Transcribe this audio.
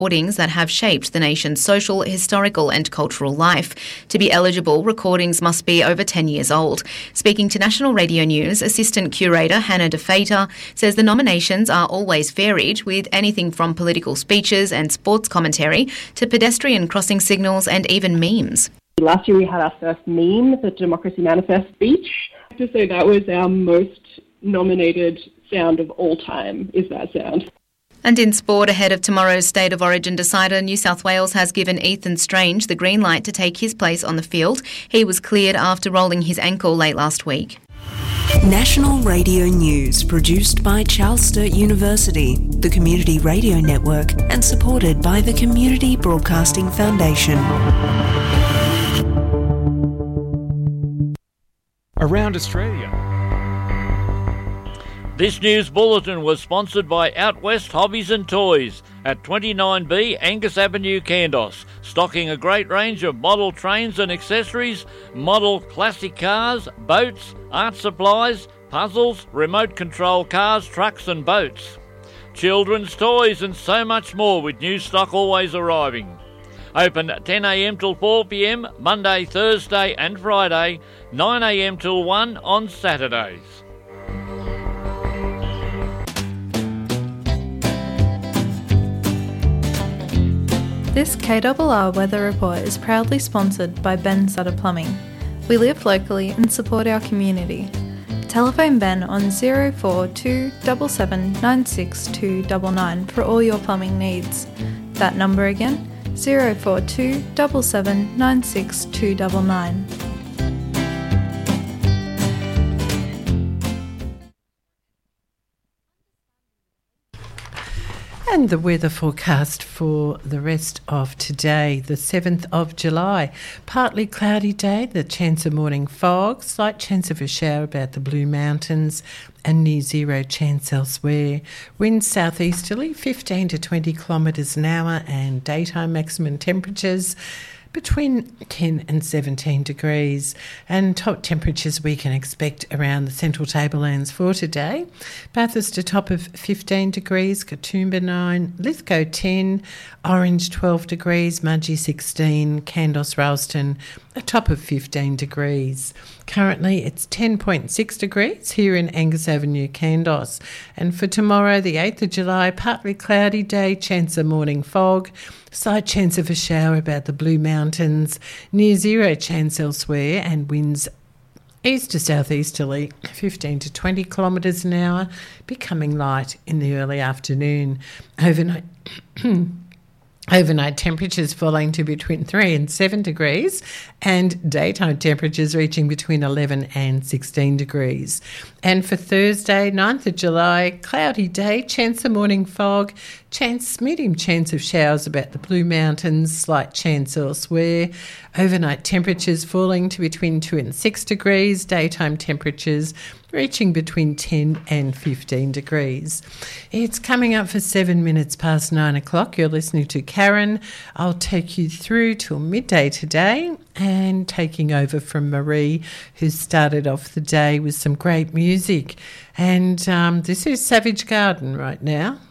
recordings that have shaped the nation's social, historical and cultural life. To be eligible, recordings must be over 10 years old. Speaking to National Radio News, Assistant Curator Hannah De Fater says the nominations are always varied, with anything from political speeches and sports commentary to pedestrian crossing signals and even memes. Last year we had our first meme, the Democracy Manifest speech. I have to say that was our most nominated sound of all time, is that sound. And in sport, ahead of tomorrow's State of Origin decider, New South Wales has given Ethan Strange the green light to take his place on the field. He was cleared after rolling his ankle late last week. National Radio News, produced by Charles Sturt University, the Community Radio Network, and supported by the Community Broadcasting Foundation. Around Australia. This news bulletin was sponsored by Out West Hobbies and Toys at 29B Angus Avenue, Kandos, stocking a great range of model trains and accessories, model classic cars, boats, art supplies, puzzles, remote control cars, trucks and boats, children's toys and so much more, with new stock always arriving. Open 10 a.m. till 4 p.m, Monday, Thursday and Friday, 9 a.m. till 1 on Saturdays. This KRR Weather Report is proudly sponsored by Ben Sutter Plumbing. We live locally and support our community. Telephone Ben on 042 77 96 299 for all your plumbing needs. That number again, 042 77 96 299. And the weather forecast for the rest of today, the 7th of July. Partly cloudy day, the chance of morning fog, slight chance of a shower about the Blue Mountains and near zero chance elsewhere. Winds southeasterly, 15 to 20 kilometres an hour, and daytime maximum temperatures between 10 and 17 degrees, and top temperatures we can expect around the Central Tablelands for today. Bathurst a top of 15 degrees, Katoomba 9, Lithgow 10, Orange 12 degrees, Mudgee 16, Kandos Ralston a top of 15 degrees. Currently it's 10.6 degrees here in Angus Avenue, Kandos. And for tomorrow, the 8th of July, partly cloudy day, chance of morning fog, slight chance of a shower about the Blue Mountains, near zero chance elsewhere, and winds east to southeasterly, 15 to 20 kilometres an hour, becoming light in the early afternoon. Overnight temperatures falling to between 3 and 7 degrees, and daytime temperatures reaching between 11 and 16 degrees. And for Thursday, 9th of July, cloudy day, chance of morning fog, medium chance of showers about the Blue Mountains, slight chance elsewhere. Overnight temperatures falling to between 2 and 6 degrees, daytime temperatures reaching between 10 and 15 degrees. It's coming up for 7 minutes past 9 o'clock. You're listening to Karen. I'll take you through till midday today, and taking over from Marie, who started off the day with some great music. And this is Savage Garden right now.